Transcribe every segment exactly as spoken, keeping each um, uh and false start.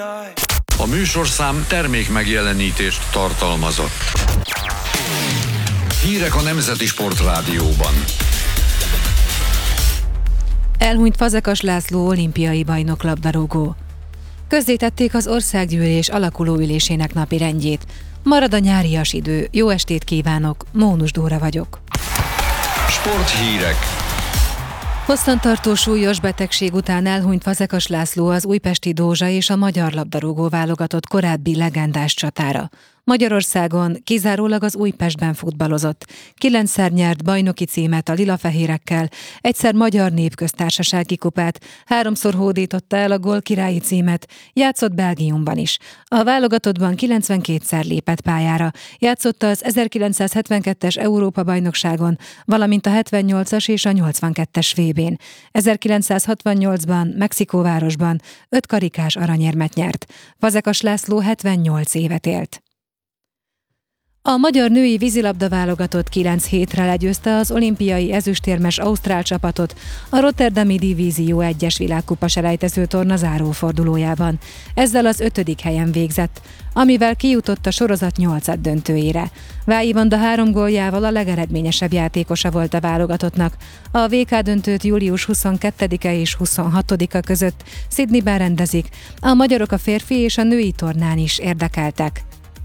A műsorszám termék megjelenítést tartalmazott. Hírek a Nemzeti Sportrádióban. Elhunyt Fazekas László olimpiai bajnok labdarúgó. Közzétették az országgyűlés alakuló ülésének napirendjét. Marad a nyárias idő. Jó estét kívánok, Mónus Dóra vagyok. Sporthírek. Hosszantartó súlyos betegség után elhunyt Fazekas László, az újpesti Dózsa és a magyar labdarúgó válogatott korábbi legendás csatára. Magyarországon kizárólag az Újpestben futballozott. Kilencszer nyert bajnoki címet a lilafehérekkel, egyszer magyar népköztársasági kupát, háromszor hódította el a gólkirályi címet, játszott Belgiumban is. A válogatottban kilencvenkétszer lépett pályára, játszotta az ezerkilencszázhetvenkettes Európa-bajnokságon, valamint a hetvennyolcas és a nyolcvankettes vé bén. ezerkilencszázhatvannyolcban Mexikóvárosban öt karikás aranyérmet nyert. Fazekas László hetvennyolc évet élt. A magyar női vízilabda válogatott kilenc hétre legyőzte az olimpiai ezüstérmes ausztrál csapatot a Rotterdami Divízió egyes világkupa selejtező torna zárófordulójában. Ezzel az ötödik helyen végzett, amivel kijutott a sorozat nyolcad döntőjére. Vályi Vanda három góljával a legeredményesebb játékosa volt a válogatottnak. A vé ká döntőt július huszonkettedike és huszonhatodika között Sydneyben rendezik. A magyarok a férfi és a női tornán is érdekeltek.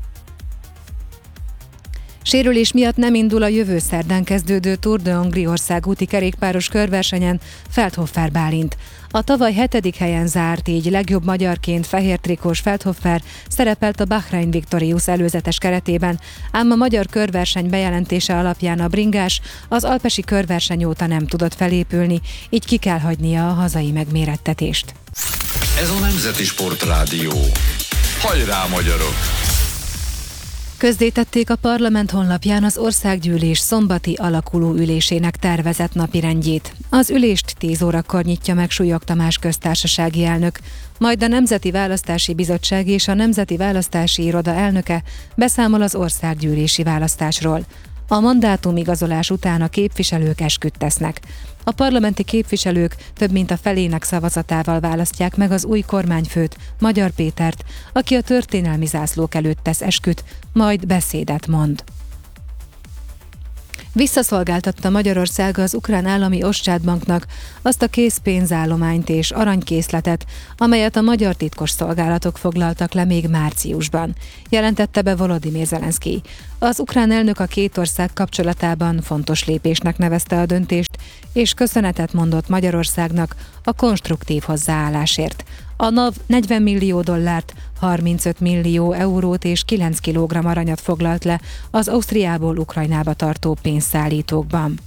Sérülés miatt nem indul a jövő szerdán kezdődő Tour de Hongrie országúti kerékpáros körversenyen Feldhofer Bálint. A tavaly hetedik helyen zárt, így legjobb magyarként fehér trikós Feldhofer szerepelt a Bahrain Victorious előzetes keretében, ám a magyar körverseny bejelentése alapján a bringás az alpesi körverseny óta nem tudott felépülni, így ki kell hagynia a hazai megmérettetést. Ez a Nemzeti Sportrádió. Hajrá, magyarok! Közzétették a parlament honlapján az országgyűlés szombati alakuló ülésének tervezett napirendjét. Az ülést tíz órakor nyitja meg Súlyog Tamás köztársasági elnök, majd a Nemzeti Választási Bizottság és a Nemzeti Választási Iroda elnöke beszámol az országgyűlési választásról. A mandátumigazolás után a képviselők esküt tesznek. A parlamenti képviselők több mint a felének szavazatával választják meg az új kormányfőt, Magyar Pétert, aki a történelmi zászlók előtt tesz esküt, majd beszédet mond. Visszaszolgáltatta Magyarország az ukrán állami Oszcsádbanknak azt a készpénzállományt és aranykészletet, amelyet a magyar titkos szolgálatok foglaltak le még márciusban, jelentette be Volodymyr Zelenszkij. Az ukrán elnök a két ország kapcsolatában fontos lépésnek nevezte a döntést, és köszönetet mondott Magyarországnak a konstruktív hozzáállásért. A NAV negyven millió dollárt, harmincöt millió eurót és kilenc kilogramm aranyat foglalt le az Ausztriából Ukrajnába tartó pénzszállítókban.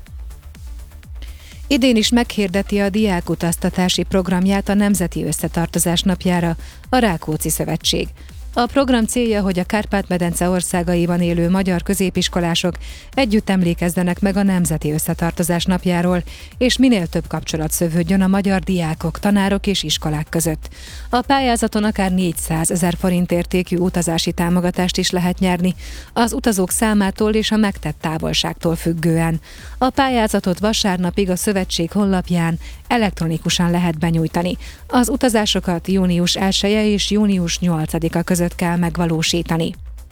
Idén is meghirdeti a diákutaztatási programját a Nemzeti Összetartozás napjára a Rákóczi Szövetség. A program célja, hogy a Kárpát-medence országaiban élő magyar középiskolások együtt emlékezzenek meg a Nemzeti Összetartozás napjáról, és minél több kapcsolat szövődjön a magyar diákok, tanárok és iskolák között. A pályázaton akár négyszázezer forint értékű utazási támogatást is lehet nyerni, az utazók számától és a megtett távolságtól függően. A pályázatot vasárnapig a szövetség honlapján elektronikusan lehet benyújtani. Az utazásokat június elseje és június nyolcadika között kell megvalósítani.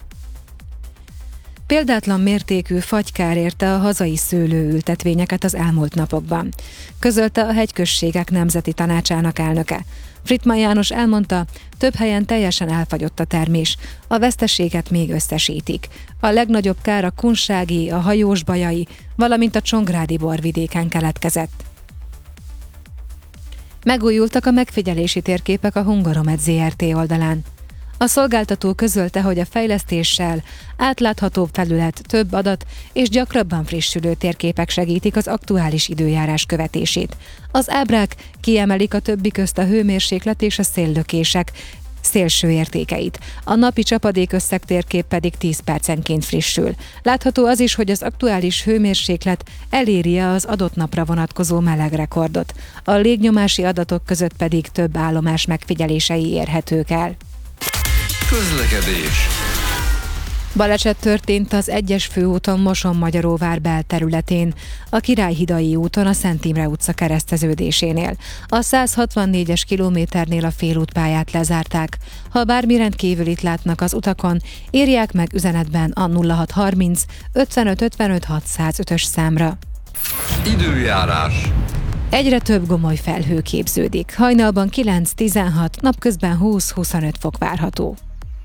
Példátlan mértékű fagykár érte a hazai szőlőültetvényeket az elmúlt napokban, közölte a Hegyközségek Nemzeti Tanácsának elnöke. Frittmann János elmondta, több helyen teljesen elfagyott a termés, a veszteséget még összesítik. A legnagyobb kár a kunsági, a hajósbajai, valamint a csongrádi borvidéken keletkezett. Megújultak a megfigyelési térképek a Hungaromed zé er té oldalán. A szolgáltató közölte, hogy a fejlesztéssel átláthatóbb felület, több adat és gyakrabban frissülő térképek segítik az aktuális időjárás követését. Az ábrák kiemelik a többi közt a hőmérséklet és a széllökések szélső értékeit. A napi csapadékösszeg térkép pedig tíz percenként frissül. Látható az is, hogy az aktuális hőmérséklet eléri az adott napra vonatkozó melegrekordot. A légnyomási adatok között pedig több állomás megfigyelései érhetők el. Közlekedés. Baleset történt az egyes főúton Moson-Magyaróvár belterületén, a Királyhidai úton a Szent Imre utca kereszteződésénél. A száz hatvannégyes kilométernél a félútpályát lezárták. Ha bármi rendkívülit látnak az utakon, írják meg üzenetben a nulla hat harminc ötvenöt ötvenöt hatszázötös számra. Időjárás. Egyre több gomoly felhő képződik. Hajnalban kilenc-tizenhat, napközben húsz-huszonöt fok várható.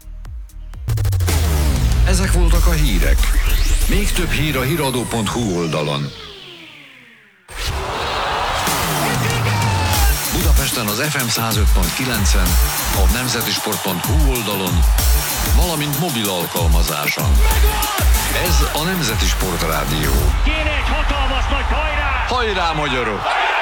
Ezek voltak a hírek. Még több hír a híradó pont hu oldalon. Budapesten az ef em száz öt pont kilencen, a nemzetisport pont hu oldalon, valamint mobil alkalmazáson. Ez a Nemzeti Sport Rádió. Kéne egy hatalmas nagy hajrá! Hajrá, magyarok!